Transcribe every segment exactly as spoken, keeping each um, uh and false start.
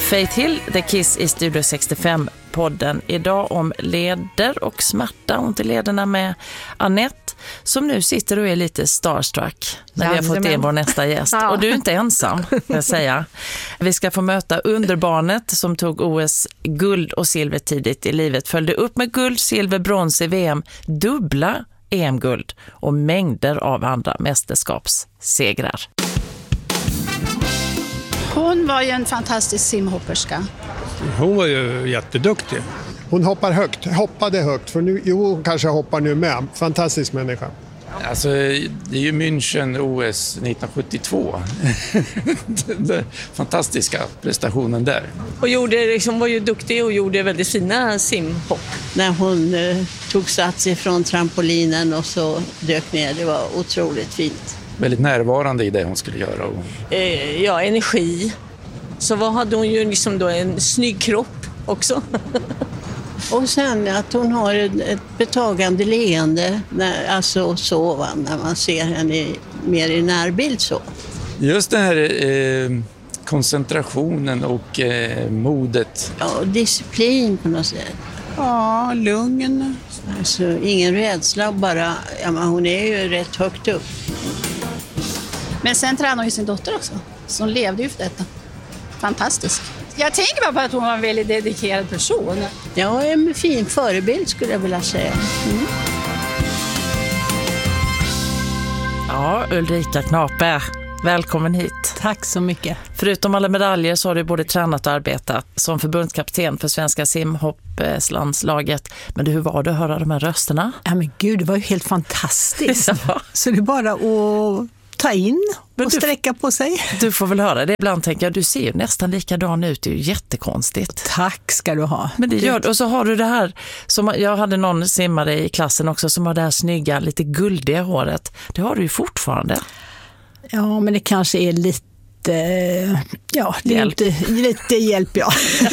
Faith Hill, The Kiss i Studio sextiofem-podden. Idag om leder och smärta, ont i lederna med Annette, som nu sitter och är lite starstruck när ja, vi har fått in vår nästa gäst. Ja. Och du är inte ensam, kan jag säga. Vi ska få möta underbarnet som tog O S-guld och silver tidigt i livet. Följde upp med guld, silver, brons i V M, dubbla E M-guld och mängder av andra mästerskapssegrar. Hon var ju en fantastisk simhopperska. Hon var ju jätteduktig. Hon hoppar högt, hoppade högt, för nu, jo, hon kanske hoppar nu med. Fantastisk människa. Alltså, det är ju München O S nittonhundrasjuttiotvå. Den fantastiska prestationen där. Och gjorde, liksom, var ju duktig och gjorde väldigt fina simhopp. När hon eh, tog sats ifrån trampolinen och så dök ner, det var otroligt fint. Väldigt närvarande i det hon skulle göra. Och... Eh, ja, energi. Så vad hade hon ju liksom då, en snygg kropp också. Och sen att hon har ett betagande leende, när, alltså så, va, när man ser henne mer i närbild så. Just det här eh, koncentrationen och eh, modet. Ja, disciplin på något sätt. Ja, lugn. Alltså ingen rädsla, bara, ja, men hon är ju rätt högt upp. Men sen tränade hon ju sin dotter också, som levde ju för detta. Fantastisk. Jag tänker bara på att hon var en väldigt dedikerad person. Ja, en fin förebild skulle jag vilja säga. Mm. Ja, Ulrika Knape, välkommen hit. Tack så mycket. Förutom alla medaljer så har du både tränat och arbetat som förbundskapten för svenska simhoppslandslaget. Men du, hur var det att höra de här rösterna? Ja men gud, det var ju helt fantastiskt. Ja. Så det är bara att ta in och du, sträcka på sig. Du får väl höra det. Ibland tänker jag, du ser ju nästan likadan ut. Det är ju jättekonstigt. Tack ska du ha. Men det gör, och så har du det här, som jag hade någon simmare i klassen också som har det här snygga, lite guldiga håret. Det har du ju fortfarande. Ja, men det kanske är lite, ja, hjälp. Lite, lite hjälp, ja.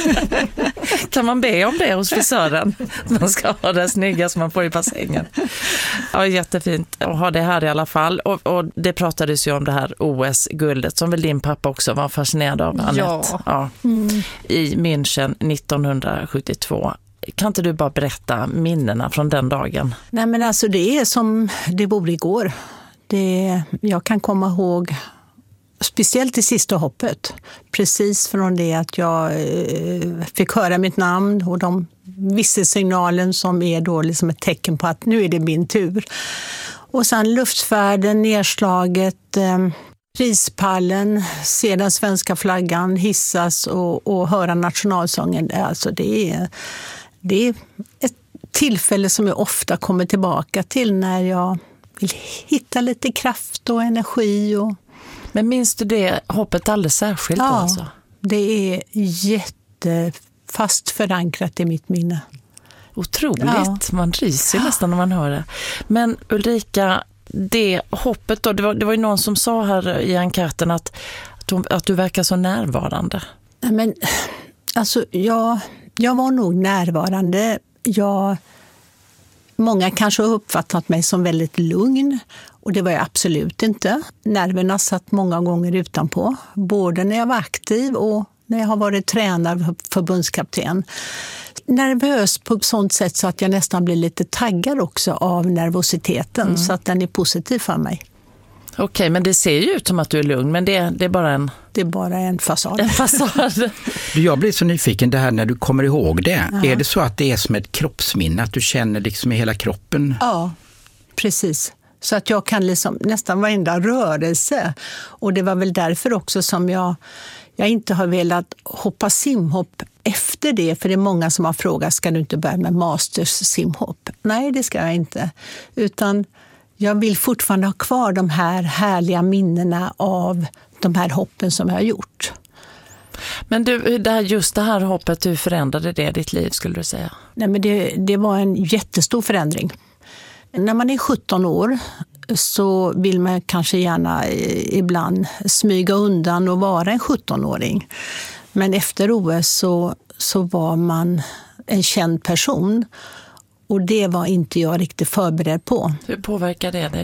Kan man be om det hos frisören? Man ska ha det snygga som man får i bassängen. Ja, jättefint att ha det här i alla fall. Och, och det pratades ju om det här O S-guldet som väl din pappa också var fascinerad av, Annette. Ja. Ja. Mm. I München nittonhundrasjuttiotvå. Kan inte du bara berätta minnena från den dagen? Nej, men alltså det är som det borde igår. Det, jag kan komma ihåg speciellt det sista hoppet. Precis från det att jag eh, fick höra mitt namn och de visselsignalen som är då liksom ett tecken på att nu är det min tur. Och sen luftfärden, nedslaget, eh, prispallen, se den svenska flaggan hissas och, och höra nationalsången. Alltså det är, det är ett tillfälle som jag ofta kommer tillbaka till när jag vill hitta lite kraft och energi. Och... Men minns du det hoppet alldeles särskilt? Ja, alltså? Det är jättefast förankrat i mitt minne. Otroligt, ja. Man ryser nästan när man hör det. Men Ulrika, det hoppet då, det var, det var ju någon som sa här i enkäten att, att, hon, att du verkar så närvarande. Men alltså, jag, jag var nog närvarande. Jag... Många kanske har uppfattat mig som väldigt lugn och det var jag absolut inte. Nerverna satt många gånger utanpå, både när jag var aktiv och när jag har varit tränare och förbundskapten. Nervös på ett sånt sätt så att jag nästan blir lite taggad också av nervositeten, mm. så att den är positiv för mig. Okej, men det ser ju ut som att du är lugn, men det, det är bara en... Det är bara en fasad. En fasad. Jag blir så nyfiken det här när du kommer ihåg det. Ja. Är det så att det är som ett kroppsminne, att du känner liksom i hela kroppen? Ja, precis. Så att jag kan liksom nästan varenda rörelse. Och det var väl därför också som jag, jag inte har velat hoppa simhopp efter det. För det är många som har frågat, ska du inte börja med masters simhopp? Nej, det ska jag inte. Utan... Jag vill fortfarande ha kvar de här härliga minnena av de här hoppen som jag har gjort. Men du, det här, just det här hoppet, hur förändrade det ditt liv skulle du säga? Nej, men det, det var en jättestor förändring. När man är sjutton år så vill man kanske gärna ibland smyga undan och vara en sjuttonåring. Men efter O S så, så var man en känd person. Och det var inte jag riktigt förberedd på. Hur påverkar det dig då?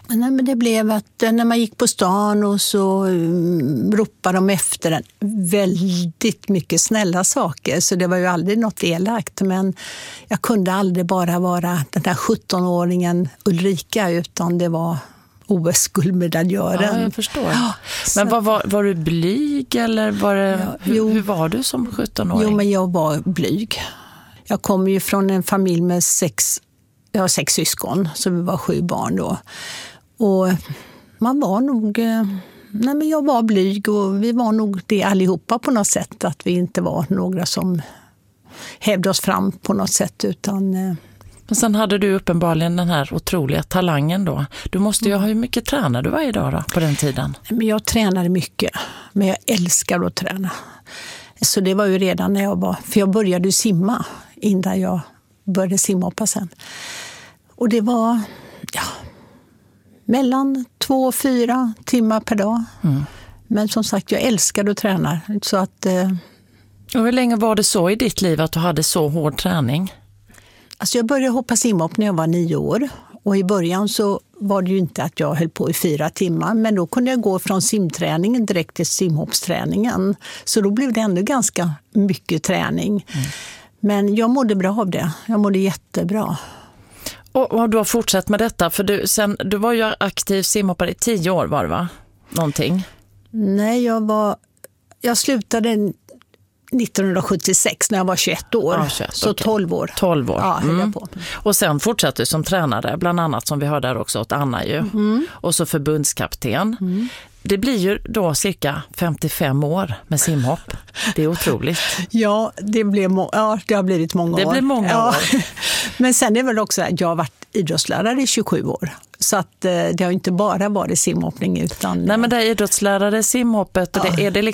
Nej, men det blev att när man gick på stan och så um, ropade de efter en väldigt mycket snälla saker. Så det var ju aldrig något elakt. Men jag kunde aldrig bara vara den där sjuttonåringen Ulrika, utan det var O S-guldmedaljören. Ja, jag förstår. Ja, men var, var, var du blyg eller var det, ja, hur, hur var du som sjuttonåring? Jo, men jag var blyg. Jag kom ju från en familj med sex, jag har sex syskon, så vi var sju barn då. Och man var nog, nej men jag var blyg och vi var nog det allihopa på något sätt. Att vi inte var några som hävde oss fram på något sätt, utan... Men sen hade du uppenbarligen den här otroliga talangen då. Du måste ju ha hur mycket tränar du varje dag då, på den tiden? Men jag tränade mycket, men jag älskar att träna. Så det var ju redan när jag var, för jag började ju simma innan jag började simhoppa sen. Och det var, ja, mellan två och fyra timmar per dag. Mm. Men som sagt, jag älskade att träna. Så att, eh... och hur länge var det så i ditt liv att du hade så hård träning? Alltså jag började hoppa simhopp när jag var nio år. Och i början så var det ju inte att jag höll på i fyra timmar. Men då kunde jag gå från simträningen direkt till simhoppsträningen. Så då blev det ändå ganska mycket träning. Mm. Men jag mådde bra av det. Jag mådde jättebra. Och, och du har fortsatt med detta, för du, sen, du var ju aktiv simhoppare i tio år var det va? Någonting? Nej, jag var... Jag slutade nittonhundrasjuttiosex när jag var tjugoett år. Ja, tjugoett, så okay. tolv år. tolv år. Ja, mm. jag på. Och sen fortsatte du som tränare, bland annat som vi hörde där också åt Anna ju. Mm. Och så förbundskapten. Mm. Det blir ju då cirka femtiofem år med simhopp. Det är otroligt. Ja, det, blev må- ja, det har blivit många det år. Det blir många ja. år. Men sen är det väl också att jag har varit idrottslärare i tjugosju år. Så att det har inte bara varit simhoppning utan... Nej, men det är idrottslärare, simhoppet och ja. det, är det liksom